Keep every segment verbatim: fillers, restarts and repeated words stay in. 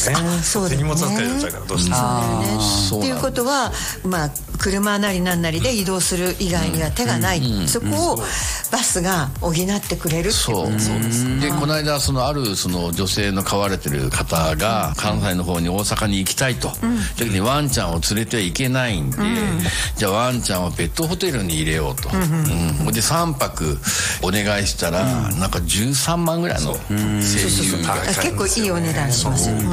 ね。手荷物扱いになっちゃうからどうしても。 そうだよね。 そうっていうことは、まあ車なりなんなりで移動する以外には手がない、うん、そこをバスが補ってくれるっていう。 そうそうです。でこの間そのあるその女性の飼われてる方が関西の方に大阪に行きたいと、うん、時にワンちゃんを連れてはいけないんで、うん、じゃあワンちゃんをペットホテルに入れようと、うんうん、でさんぱくお願いしたら、うん、なんかじゅうさんまんぐらいの声優が結構いいお値段しますよ、うんうん、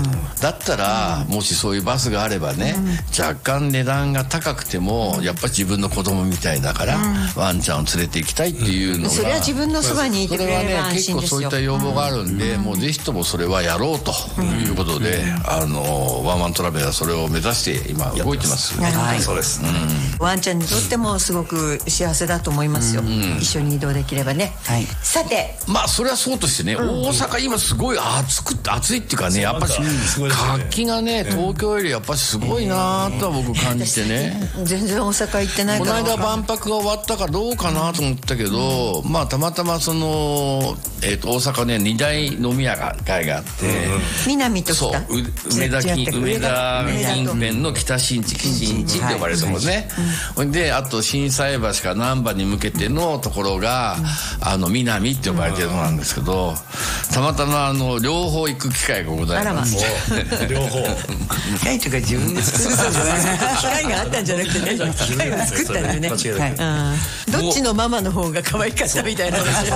だったら、うん、もしそういうバスがあればね、うん、若干値段が高くても、うん、やっぱり自分の子供みたいだから、うん、ワンちゃんを連れて行きたいっていうのが、うん、 それは自分のそばにいてくれれば安心ですよ。 結構そういった要望があるんで、うん、もうぜひともそれはやろうということで、うん、あのワンワントラベラーそれを目指して今動いてます。 はい、そうです、 うん、ワンちゃんにとってもすごく幸せだと思いますよ、うん、一緒に移動できればね、はい、さてまあそれはそうとしてね、うん、大阪今すごい暑くて暑いっていうかね、やっぱり活気がね東京よりやっぱりすごいなとは僕感じてね、 うん、全然大阪行ってないから。 この間万博が終わったからどうかなと思ったけど、うん、まあたまたまその、えー、と大阪ね二大飲み屋街があって、うん、 南と北、 そう梅田近梅田近辺の北新地新地って呼ばれるところね、うん、であと心斎橋から難波に向けてのところが、うん、あの南って呼ばれてるのなんですけど、たまたまあの両方行く機会がございます。 両方機械とか自分で作るそうじゃない機械があったんじゃなくてね、機械を作ったんだよね、はい、どっちのママの方が可愛かったみたいな話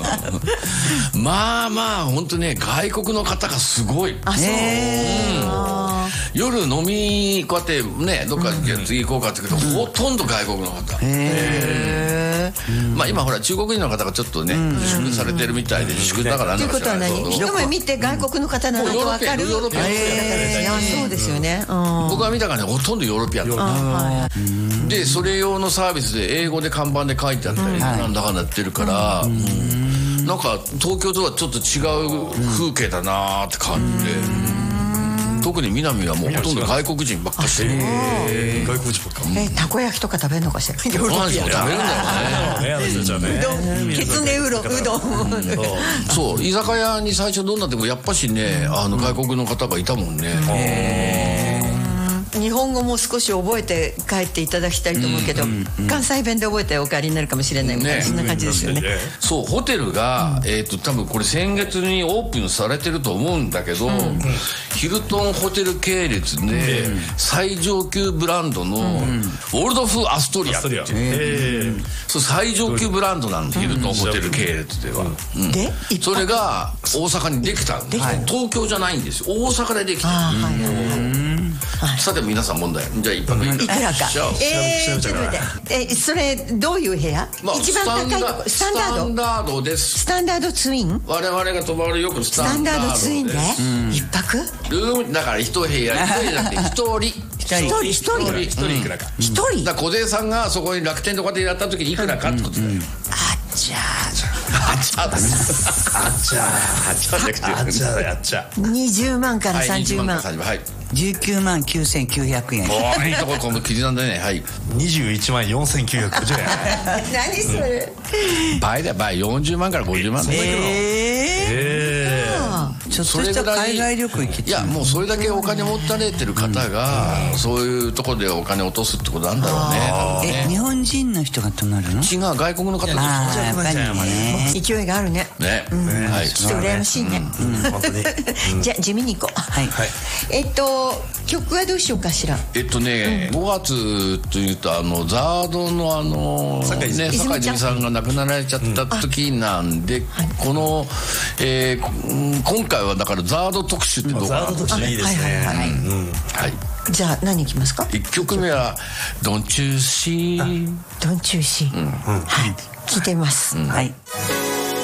まあまあ本当ね外国の方がすごい。 あ、そう、うん、 夜飲みこうやってねどっか次行こうかって言うけど、うん、ほとんど外国の方。へー、まあ今ほら中国人の方がちょっとね自粛されてるみたいで、自粛だからなんだか知らないけど、 一目見て外国の方なのと分かる。 ヨーロピアン、 そうですよね、 僕が見たからねほとんどヨーロピアンだで、それ用のサービスで英語で看板で書いてあったりなんだかんだやってるから、なんか東京とはちょっと違う風景だなって感じで、特に南はもうほとんど外国人ばっかりしてる。 外国人ばっかり。 え、たこ焼きとか食べるのかしら。ヨーロピアン食べるんだよね。きつねうどん、うどん。 そう、居酒屋に最初どんなでもやっぱしね、あの外国の方がいたもんね。 日本語も少し覚えて帰っていただきたいと思うけど、うんうん、関西弁で覚えてお帰りになるかもしれないみたいな、ね、そんな感じですよね。 そう、ホテルが、うん、えーと多分これ先月にオープンされてると思うんだけど、うん、ヒルトンホテル系列で、うん、最上級ブランドの、うん、ウォルドフアストリアっていう、うん、そう最上級ブランドなんで、うん、ヒルトンホテル系列では、うん、でそれが大阪にできたんで、はい、東京じゃないんですよ、大阪でできた。さて皆さん問題、じゃあ一泊いくらか。 えー、ちょっと待って、え、それどういう部屋？まあ、一番高いとこ、スタンダード。 スタンダードです。 スタンダードツイン？ 我々が泊まるよくスタンダードです。 スタンダードツインで、うん、一泊？ ルームだから一部屋、一人じゃなくて一人。 一人一人一人いくらか。 一人。 だから小出さんがそこに楽天とかでやった時にいくらかってことだよ。 あっちゃあっちゃあっちゃあっちゃあっちゃあっちゃにじゅうまんからさんじゅうまん。 はい。 じゅうきゅうまんきゅうせんきゅうひゃくえん。 おー、いいところこの記事なんでね。はい。 にじゅういちまんよんせんきゅうひゃくごじゅうえん。 何それ。 倍だ倍、よんじゅうまんからごじゅうまんだけど。 えー。ちょっとした海外旅行行けて。 いやもうそれだけお金持たれてる方がそういうところでお金落とすってことなんだろうね。え、日本人の人が泊まるの？ 違う、外国の方です。 ああ、やっぱりね。 勢いがあるね。 ね。はい。 ちょっと羨ましいね。 本当に。 じゃあ地味に行こう。 はい。 えっと曲はどうしようかしら。 えっとね、ごがつというとあのザードのあの酒井泉さんが亡くなられちゃった時なんで、このえ今回はだからザード特集ってどうかな。 ザード特集いいですね。 はい。じゃあ何いきますか。 いっきょくめはDon't You See。 Don't You See。はい。聞いてみます。 はい。